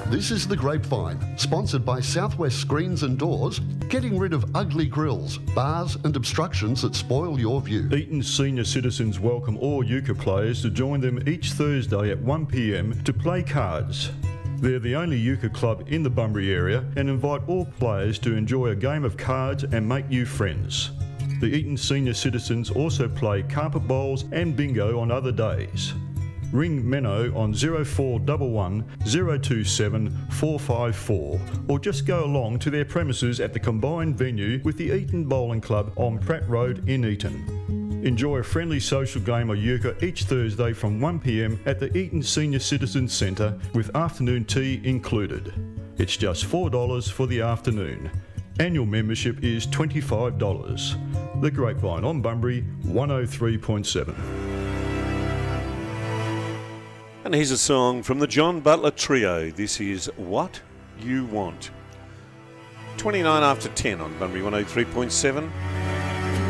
This is The Grapevine, sponsored by Southwest Screens and Doors, getting rid of ugly grills, bars and obstructions that spoil your view. Eaton Senior Citizens welcome all euchre players to join them each Thursday at 1 p.m. to play cards. They're the only euchre club in the Bunbury area and invite all players to enjoy a game of cards and make new friends. The Eaton Senior Citizens also play carpet bowls and bingo on other days. Ring Menno on 0411 027 454 or just go along to their premises at the combined venue with the Eaton Bowling Club on Pratt Road in Eaton. Enjoy a friendly social game of euchre each Thursday from 1 p.m. at the Eaton Senior Citizens Centre with afternoon tea included. It's just $4 for the afternoon. Annual membership is $25. The Grapevine on Bunbury 103.7. And here's a song from the John Butler Trio. This is What You Want. 29 after 10 on Bunbury 103.7.